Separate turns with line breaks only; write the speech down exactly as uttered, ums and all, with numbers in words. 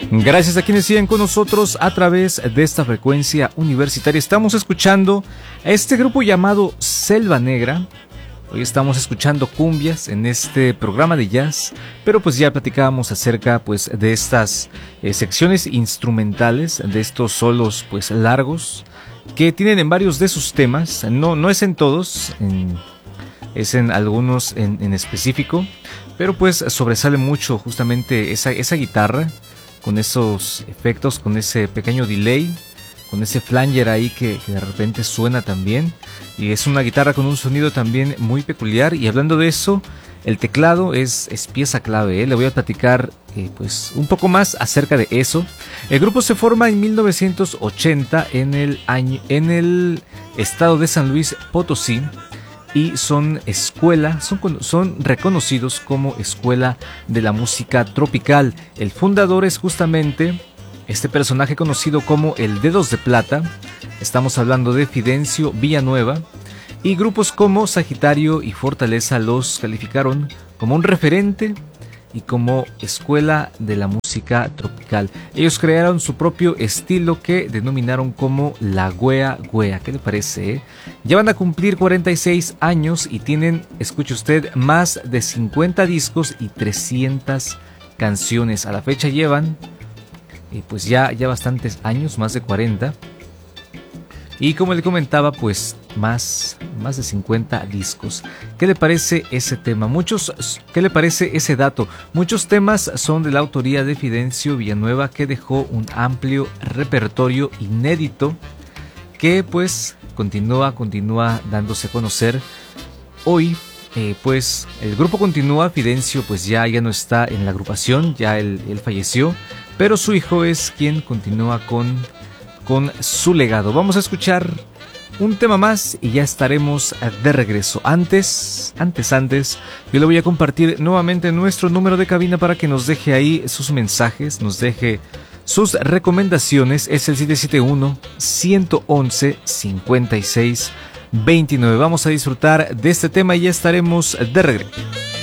Gracias a quienes siguen con nosotros a través de esta frecuencia universitaria. Estamos escuchando a este grupo llamado Selva Negra. Hoy estamos escuchando cumbias en este programa de jazz, pero pues ya platicábamos acerca pues de estas eh, secciones instrumentales, de estos solos pues largos que tienen en varios de sus temas. No, no es en todos, en, es en algunos en, en específico, pero pues sobresale mucho justamente esa, esa guitarra con esos efectos, con ese pequeño delay, con ese flanger ahí que, que de repente suena también, y es una guitarra con un sonido también muy peculiar. Y hablando de eso, el teclado es, es pieza clave, ¿eh? Le voy a platicar eh, pues un poco más acerca de eso. El grupo se forma en mil novecientos ochenta en el, año, en el estado de San Luis Potosí, y son escuela, son, son reconocidos como escuela de la música tropical. El fundador es justamente este personaje conocido como el Dedos de Plata. Estamos hablando de Fidencio Villanueva, y grupos como Sagitario y Fortaleza los calificaron como un referente y como escuela de la música tropical. Ellos crearon su propio estilo que denominaron como la Wea Wea. ¿Qué le parece? Eh? Ya van a cumplir cuarenta y seis años y tienen, escuche usted, más de cincuenta discos y trescientas canciones. A la fecha llevan eh, pues ya, ya bastantes años, más de cuarenta. Y como le comentaba, pues más, más de cincuenta discos. ¿Qué le parece ese tema? Muchos, ¿qué le parece ese dato? Muchos temas son de la autoría de Fidencio Villanueva, que dejó un amplio repertorio inédito que pues continúa, continúa dándose a conocer. Hoy, eh, pues el grupo continúa. Fidencio pues ya, ya no está en la agrupación, ya él, él falleció, pero su hijo es quien continúa con... con su legado. Vamos a escuchar un tema más y ya estaremos de regreso. Antes, antes, antes, yo le voy a compartir nuevamente nuestro número de cabina para que nos deje ahí sus mensajes, nos deje sus recomendaciones. Es el siete siete uno, uno uno uno, cinco seis dos nueve. Vamos a disfrutar de este tema y ya estaremos de regreso.